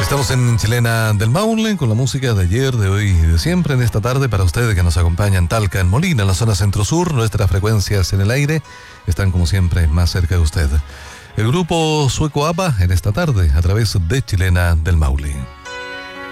Estamos en Chilena del Maule con la música de ayer, de hoy y de siempre en esta tarde para ustedes que nos acompañan en Talca, en Molina, en la zona centro-sur. Nuestras frecuencias en el aire están como siempre más cerca de usted. El grupo sueco ABBA en esta tarde a través de Chilena del Maule.